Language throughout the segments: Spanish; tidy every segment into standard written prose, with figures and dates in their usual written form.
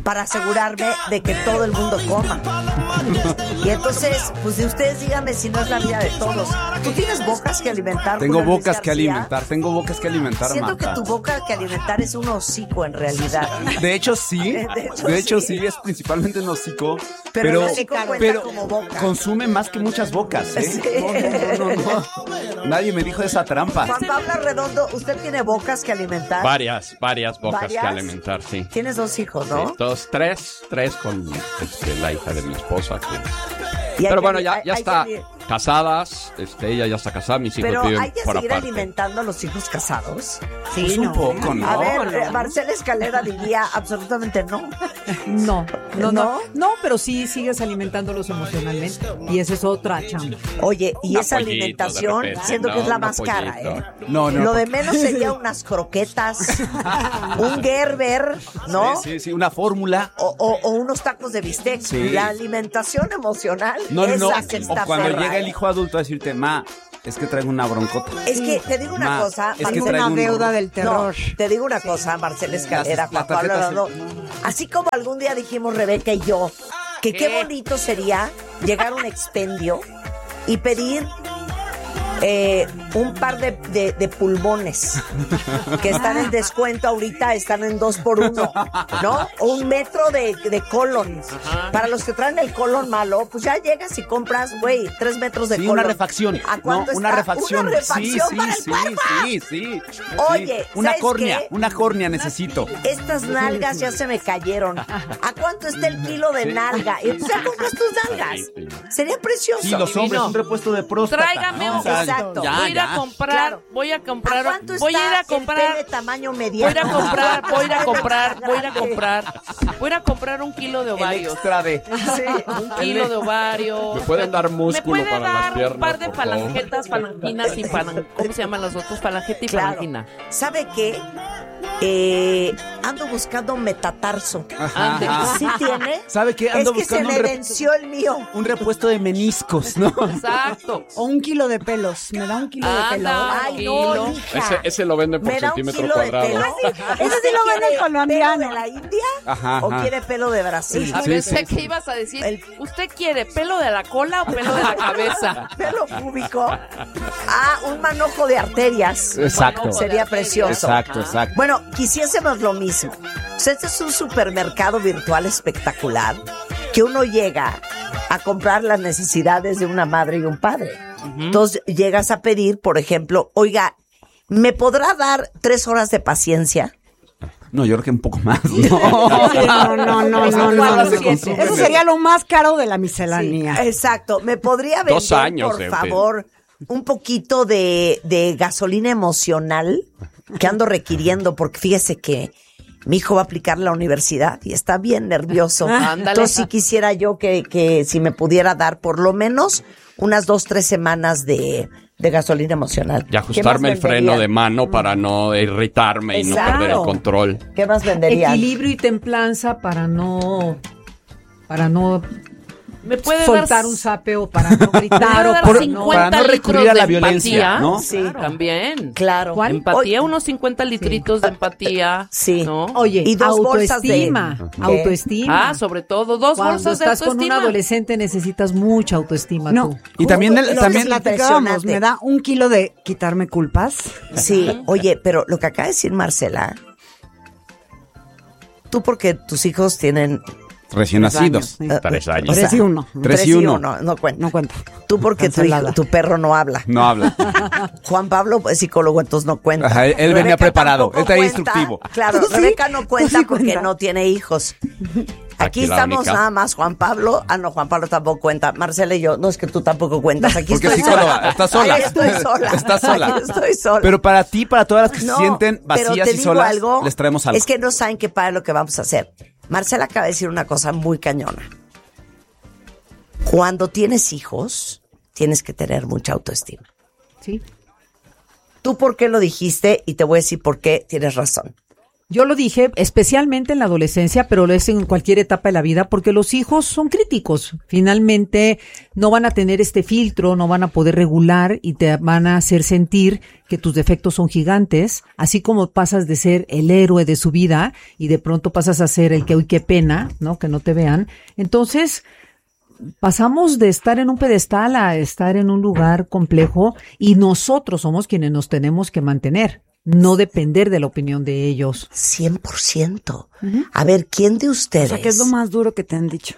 para asegurarme de que todo el mundo coma. Y entonces, pues de ustedes díganme si no es la vida de todos. ¿Tú tienes bocas que alimentar? Tengo Julio Luis bocas que García? alimentar, tengo bocas que alimentar, Siento que Marta. tu boca que alimentar es un hocico en realidad. De hecho sí, De hecho, sí, es principalmente un hocico, Pero el pero, hocico cuenta como boca. consume más que muchas bocas, ¿eh? Sí. No. Nadie me dijo esa trampa. Juan Pablo Redondo, ¿usted tiene bocas que alimentar? Varias bocas ¿Varias? que alimentar, sí. Tienes 2 hijos, ¿no? Sí, tres con la hija de mi esposa. Y hay Pero que- bueno, ya hay está que- casadas, ella ya está casada, mis hijos Pero viven hay que por seguir aparte. alimentando a los hijos casados. Pues un poco, ¿no? A ver, Marcela Escalera diría absolutamente no. No, pero sí sigues alimentándolos emocionalmente. Y esa es otra chamba. Oye, y Un esa pollito, alimentación, de repente, siento que es la un más cara, pollito. ¿eh? No. Lo de menos sería unas croquetas, un Gerber, ¿no? Sí, una fórmula. O unos tacos de bistec. Sí. La alimentación emocional, No. esa que O está cuando perra, llega ¿eh? el hijo adulto a decirte, ma, es que traigo una broncota. Es que te digo una Ma, cosa, es que Marcela, traigo una deuda del terror. No, te digo una cosa, Marcela Escalera, La Juan Pablo tarjeta Redondo. Así como algún día dijimos Rebeca y yo, que qué bonito sería llegar a un expendio y pedir un par de pulmones que están en descuento ahorita, están en 2x1, ¿no? O un metro de colon. Para los que traen el colon malo, pues ya llegas y compras, güey, 3 metros de Sí, colon. una refacción. ¿A cuánto una está? refacción. Una refacción sí, para el sí, cuerpo. sí. Oye, una ¿sabes córnea, qué? una córnea necesito. Estas nalgas ya se me cayeron. ¿A cuánto está el kilo de nalga? Y entonces ya compras tus nalgas. Sería precioso. Sí, los hombres, un repuesto de próstata. Tráigame ¿no? un- O sea, Exacto. ya, voy a ir a ya. comprar, Claro. voy a ¿A comprar, cuánto voy a ir a está el comprar, pene tamaño voy a mediano? ir a comprar, voy a ir a comprar, voy a ir a Grande. comprar 1 kilo de El ovarios. extra de. Sí. 1 kilo de ovarios. ¿Me pueden dar músculo ¿Me puede para las dar piernas, un par de por favor? falangetas, falanginas y ¿cómo se llaman las otras? Falangeta y Claro. falangina. ¿Sabe qué? Ando buscando metatarso. Ajá, ajá. ¿Sí tiene? ¿Sabe qué? Ando es que se buscando me un venció el mío. un repuesto de meniscos, ¿no? Exacto. O 1 kilo de pelos. Me da 1 kilo de pelos. Anda, Ay, kilo. no, hija. Ese lo venden por ¿Me da un centímetro kilo de cuadrado. pelo? Ese sí lo venden ¿Quiere colombiano. ¿Pelo de la India? Ajá, ¿O ajá. quiere pelo de Brasil? A Sí, ver, sí, sé sí. que ibas a decir, El- ¿usted quiere pelo de la cola o pelo de la cabeza? ¿Pelo púbico? Un manojo de arterias. Exacto. Sería precioso. Exacto. Bueno, quisiésemos lo mismo. O sea, este es un supermercado virtual espectacular que uno llega a comprar las necesidades de una madre y un padre. Entonces llegas a pedir, por ejemplo, oiga, ¿me podrá dar 3 horas de paciencia? No, yo creo que un poco más. No. Se consume. Eso sería lo más caro de la miscelánea. Sí, exacto. ¿Me podría vender, 2 años por de- favor, un poquito de gasolina emocional que ando requiriendo? Porque fíjese que mi hijo va a aplicar la universidad y está bien nervioso. Ándale. Entonces sí quisiera yo que si me pudiera dar por lo menos unas 2-3 semanas de gasolina emocional. Y ajustarme el freno de mano para no irritarme y no Exacto. perder el control. ¿Qué más venderían? Equilibrio y templanza para no ¿Me puede soltar dar un zape o para no gritar ¿Puede o dar para 50 para no recurrir litros a la de violencia, empatía? ¿no? Sí. También. Claro. ¿Cuál? Empatía, unos 50 litritos de empatía. Sí. ¿no? Oye, Y 2 bolsas de- autoestima. Sobre todo, 2 Cuando bolsas de estás con un autoestima. adolescente necesitas mucha autoestima No. tú. Y también, Eso también es Platicábamos, impresionante. me da 1 kilo de quitarme culpas. Sí, oye, pero lo que acaba de decir Marcela, tú porque tus hijos tienen recién nacidos. Sí. 3 años. 3 y 1. 3 y 1. no cuenta. No cuenta. Tú porque Cancelada. tu perro no habla. No habla. Juan Pablo es psicólogo, entonces no cuenta. Ajá, él venía Rebeca preparado, tampoco él traía cuenta. instructivo. Claro, Tú sí, Rebeca no tú cuenta sí porque cuenta. no tiene hijos. Aquí Aquí la estamos única. nada más Juan Pablo. No, Juan Pablo tampoco cuenta. Marcela y yo. No, es que tú tampoco cuentas. Aquí Porque estoy es psicóloga, sola. estás sola. Ahí estoy sola. Estás sola. Ahí estoy sola. Pero para ti, para todas las que No, se sienten pero vacías te y digo solas, algo, les traemos algo. Es que no saben qué padre lo que vamos a hacer. Marcela acaba de decir una cosa muy cañona. Cuando tienes hijos, tienes que tener mucha autoestima. Sí. ¿Tú por qué lo dijiste? Y te voy a decir por qué tienes razón. Yo lo dije, especialmente en la adolescencia, pero lo es en cualquier etapa de la vida, porque los hijos son críticos. Finalmente, no van a tener este filtro, no van a poder regular y te van a hacer sentir que tus defectos son gigantes, así como pasas de ser el héroe de su vida y de pronto pasas a ser el que, uy, qué pena, ¿no? Que no te vean. Entonces, pasamos de estar en un pedestal a estar en un lugar complejo y nosotros somos quienes nos tenemos que mantener. No depender de la opinión de ellos. 100%. A ver, ¿quién de ustedes? O sea, ¿qué es lo más duro que te han dicho?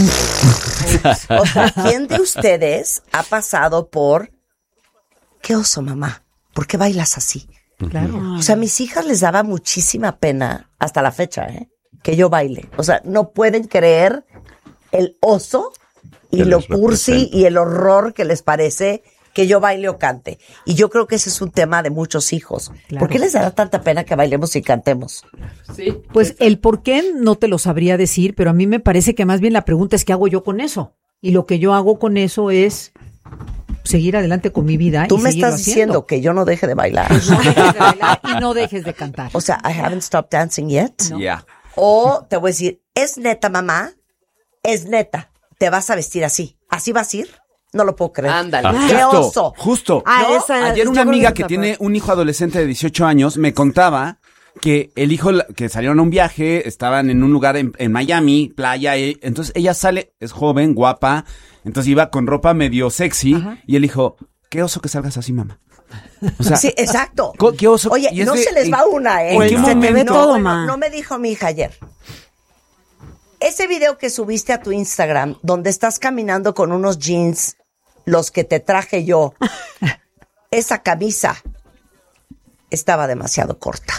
O sea, ¿quién de ustedes ha pasado por qué oso, mamá? ¿Por qué bailas así? Claro. O sea, a mis hijas les daba muchísima pena hasta la fecha, que yo baile. O sea, no pueden creer el oso y Que lo les cursi representa. y el horror que les parece que yo baile o cante. Y yo creo que ese es un tema de muchos hijos. Claro. ¿Por qué les dará tanta pena que bailemos y cantemos? Sí. Pues el por qué no te lo sabría decir, pero a mí me parece que más bien la pregunta es ¿qué hago yo con eso? Y lo que yo hago con eso es seguir adelante con mi vida. Tú y me seguirlo estás diciendo haciendo. que yo no deje de bailar. No dejes de bailar y no dejes de cantar. O sea, I haven't stopped dancing yet. No. Yeah. O te voy a decir, ¿es neta, mamá? Es neta. Te vas a vestir así. ¿Así vas a ir? No lo puedo creer. Ándale. ¡Qué oso! Justo. Ah, ¿No? esa Ayer yo una creo amiga esa que fue. tiene un hijo adolescente de 18 años me contaba que el hijo, que salieron a un viaje, estaban en un lugar en Miami, playa, entonces ella sale, es joven, guapa, entonces iba con ropa medio sexy, Ajá. y él dijo, qué oso que salgas así, mamá. O sea, Sí, exacto. ¿qué oso? Oye, Y es no de- se les va una, ¿eh? ¿en qué se te ve momento? todo, bueno, ma. no me dijo mi hija ayer. Ese video que subiste a tu Instagram, donde estás caminando con unos jeans, los que te traje yo, esa camisa estaba demasiado corta.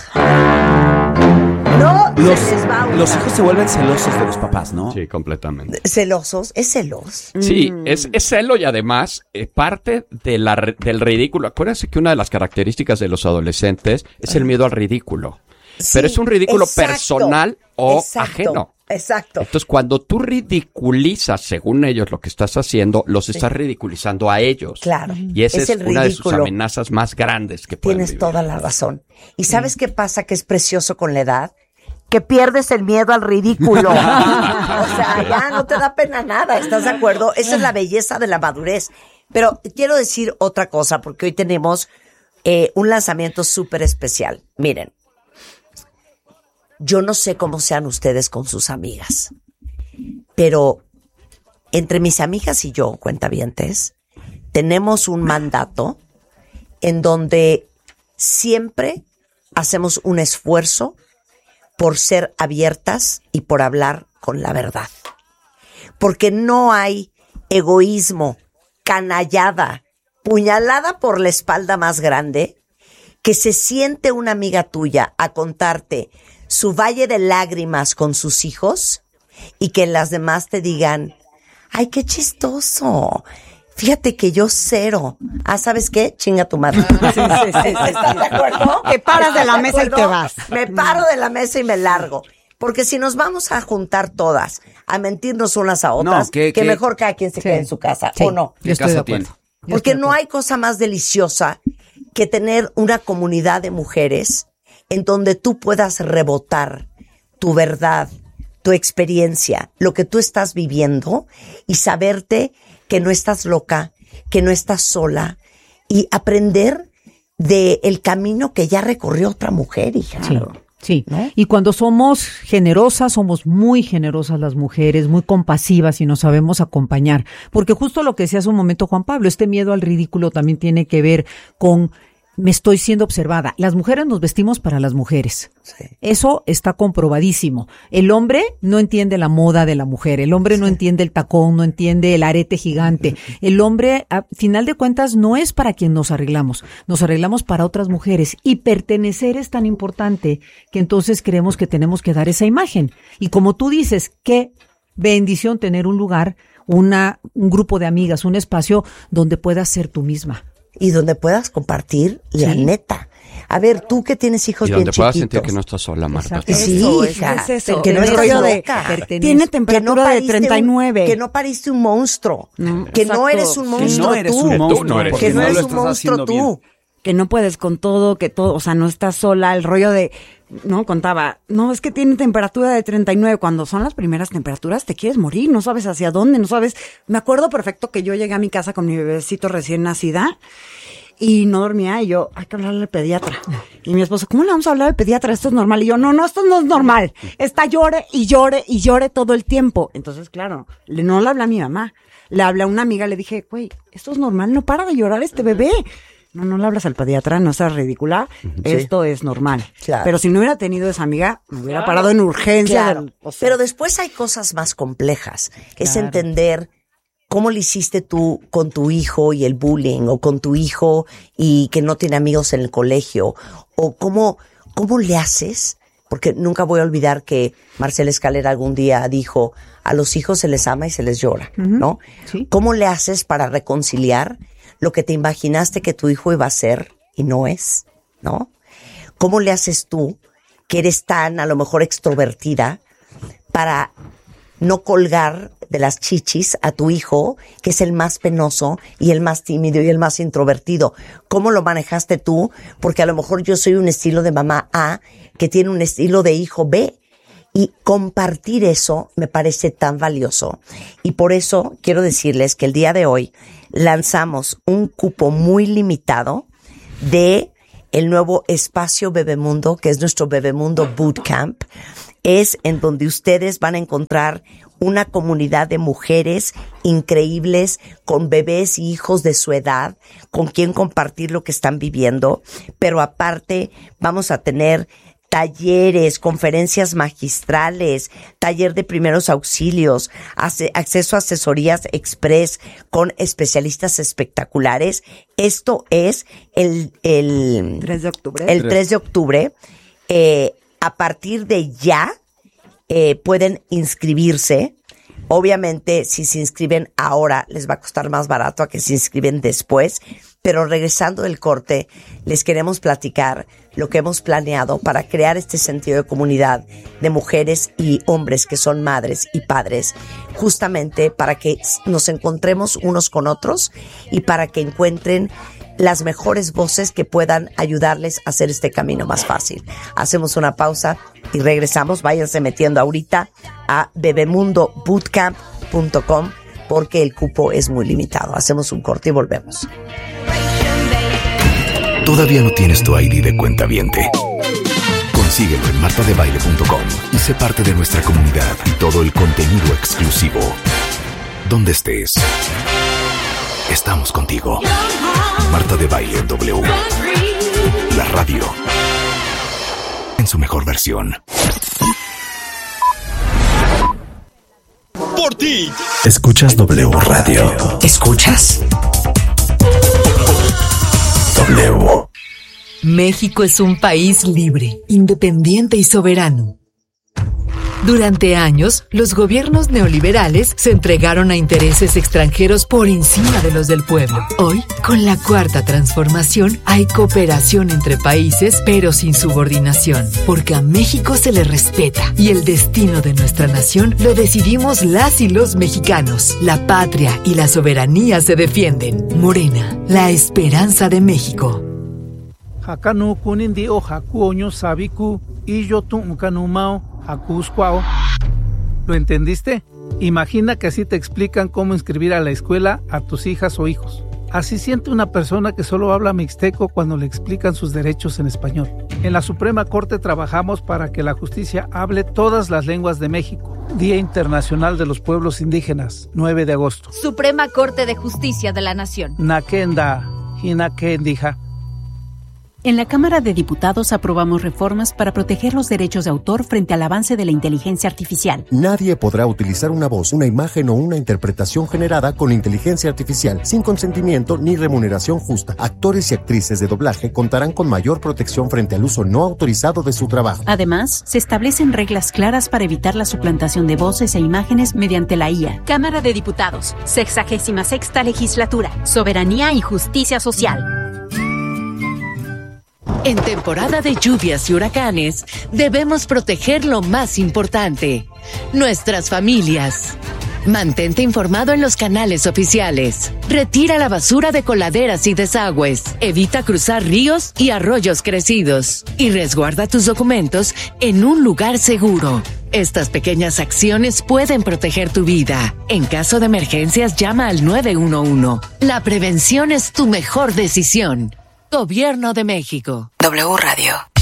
No Los, se les va una. los hijos se vuelven celosos de los papás, ¿no? Sí, completamente. ¿Celosos? ¿Es celos? Sí, es celo y además parte de del ridículo. Acuérdense que una de las características de los adolescentes es el miedo al ridículo. Pero es un ridículo personal o ajeno. Exacto. Entonces, cuando tú ridiculizas, según ellos, lo que estás haciendo, los estás ridiculizando a ellos. Claro. Y esa Es es el una de sus ridículo. amenazas más grandes que pueden Tienes vivir. toda la razón. ¿Y sabes qué pasa que es precioso con la edad? Que pierdes el miedo al ridículo. O sea, ya no te da pena nada, ¿estás de acuerdo? Esa es la belleza de la madurez. Pero quiero decir otra cosa, porque hoy tenemos un lanzamiento súper especial. Miren, yo no sé cómo sean ustedes con sus amigas, pero entre mis amigas y yo, cuentavientes, tenemos un mandato en donde siempre hacemos un esfuerzo por ser abiertas y por hablar con la verdad. Porque no hay egoísmo, canallada, puñalada por la espalda más grande, que se siente una amiga tuya a contarte su valle de lágrimas con sus hijos y que las demás te digan, ay, qué chistoso. Fíjate que yo cero. Ah, ¿sabes qué? Chinga tu madre. ¿Estás de acuerdo? Te paras de la mesa y acuerdo? te vas. Me paro de la mesa y me largo. Porque si nos vamos a juntar todas a mentirnos unas a otras, No, que mejor cada quien se quede en su casa, Sí. ¿o no? Yo estoy de caso acuerdo. tiene? Yo Porque estoy de no acuerdo. hay cosa más deliciosa que tener una comunidad de mujeres en donde tú puedas rebotar tu verdad, tu experiencia, lo que tú estás viviendo y saberte que no estás loca, que no estás sola y aprender del camino que ya recorrió otra mujer, hija. Sí, sí. ¿No? Y cuando somos generosas, somos muy generosas las mujeres, muy compasivas y nos sabemos acompañar. Porque justo lo que decía hace un momento Juan Pablo, este miedo al ridículo también tiene que ver con me estoy siendo observada. Las mujeres nos vestimos para las mujeres. Sí. Eso está comprobadísimo. El hombre no entiende la moda de la mujer. El hombre no entiende el tacón, no entiende el arete gigante. El hombre, a final de cuentas, no es para quien nos arreglamos. Nos arreglamos para otras mujeres. Y pertenecer es tan importante que entonces creemos que tenemos que dar esa imagen. Y como tú dices, qué bendición tener un lugar, un grupo de amigas, un espacio donde puedas ser tú misma. Y donde puedas compartir la neta. A ver, tú que tienes hijos Y bien donde puedas chiquitos. sentir que no estás sola, Marta. Exacto. Sí, Eso, hija. es eso. Que no El estás rollo de loca. tiene temperatura de 39. Que no pariste un monstruo. No, que no exacto. eres un Que monstruo no eres tú. un Que tú monstruo. no eres porque Que no lo eres un estás monstruo haciendo bien. tú. que no puedes con todo, que todo, o sea, no estás sola, el rollo de, no, contaba, no, es que tiene temperatura de 39, cuando son las primeras temperaturas te quieres morir, no sabes hacia dónde, no sabes, me acuerdo perfecto que yo llegué a mi casa con mi bebecito recién nacida, y no dormía, y yo, hay que hablarle al pediatra. Y mi esposo, ¿cómo le vamos a hablar al pediatra? Esto es normal. Y yo, no, esto no es normal. Está llore y llore y llore todo el tiempo. Entonces, claro, no le habla a mi mamá. Le habla a una amiga, le dije, güey, esto es normal, no para de llorar este bebé. No le hablas al pediatra, no seas ridícula. Sí. Esto es normal. Claro. Pero si no hubiera tenido esa amiga, me hubiera parado en urgencia. Claro. Pero después hay cosas más complejas. Es entender ¿cómo le hiciste tú con tu hijo y el bullying? O con tu hijo y que no tiene amigos en el colegio. O cómo le haces, porque nunca voy a olvidar que Marcela Escalera algún día dijo, a los hijos se les ama y se les llora, ¿no? Sí. ¿Cómo le haces para reconciliar lo que te imaginaste que tu hijo iba a ser y no es, ¿no? ¿Cómo le haces tú, que eres tan, a lo mejor, extrovertida, para no colgar de las chichis a tu hijo, que es el más penoso y el más tímido y el más introvertido? ¿Cómo lo manejaste tú? Porque a lo mejor yo soy un estilo de mamá A que tiene un estilo de hijo B. Y compartir eso me parece tan valioso. Y por eso quiero decirles que el día de hoy lanzamos un cupo muy limitado de el nuevo espacio Bebemundo, que es nuestro Bebemundo Bootcamp. Es en donde ustedes van a encontrar una comunidad de mujeres increíbles con bebés y hijos de su edad, con quien compartir lo que están viviendo. Pero aparte vamos a tener talleres, conferencias magistrales, taller de primeros auxilios, acceso a asesorías express con especialistas espectaculares. Esto es el 3 de octubre. El 3 de octubre. A partir de ya pueden inscribirse. Obviamente, si se inscriben ahora, les va a costar más barato a que se inscriben después. Pero regresando del corte, les queremos platicar lo que hemos planeado para crear este sentido de comunidad de mujeres y hombres que son madres y padres, justamente para que nos encontremos unos con otros y para que encuentren las mejores voces que puedan ayudarles a hacer este camino más fácil. Hacemos una pausa y regresamos. Váyanse metiendo ahorita a bebemundobootcamp.com porque el cupo es muy limitado. Hacemos un corte y volvemos. ¿Todavía no tienes tu ID de cuentaviente? Consíguelo en martadebaile.com y sé parte de nuestra comunidad y todo el contenido exclusivo. Donde estés, estamos contigo. Marta de Baile W. La radio en su mejor versión. Por ti. ¿Escuchas W Radio? ¿Escuchas? W. México es un país libre, independiente y soberano. Durante años, los gobiernos neoliberales se entregaron a intereses extranjeros por encima de los del pueblo. Hoy, con la Cuarta Transformación, hay cooperación entre países, pero sin subordinación, porque a México se le respeta y el destino de nuestra nación lo decidimos las y los mexicanos. La patria y la soberanía se defienden. Morena, la esperanza de México. Hakanu kunindi o hakuoño sabiku y yo tu kanumao hakuskwao. ¿Lo entendiste? Imagina que así te explican cómo inscribir a la escuela a tus hijas o hijos. Así siente una persona que solo habla mixteco cuando le explican sus derechos en español. En la Suprema Corte trabajamos para que la justicia hable todas las lenguas de México. Día Internacional de los Pueblos Indígenas, 9 de agosto. Suprema Corte de Justicia de la Nación. Nakenda, hinakendija. En la Cámara de Diputados aprobamos reformas para proteger los derechos de autor frente al avance de la inteligencia artificial. Nadie podrá utilizar una voz, una imagen o una interpretación generada con inteligencia artificial sin consentimiento ni remuneración justa. Actores y actrices de doblaje contarán con mayor protección frente al uso no autorizado de su trabajo. Además, se establecen reglas claras para evitar la suplantación de voces e imágenes mediante la IA. Cámara de Diputados, 66ª Legislatura, Soberanía y Justicia Social. En temporada de lluvias y huracanes, debemos proteger lo más importante, nuestras familias. Mantente informado en los canales oficiales. Retira la basura de coladeras y desagües. Evita cruzar ríos y arroyos crecidos. Y resguarda tus documentos en un lugar seguro. Estas pequeñas acciones pueden proteger tu vida. En caso de emergencias, llama al 911. La prevención es tu mejor decisión. Gobierno de México. W Radio.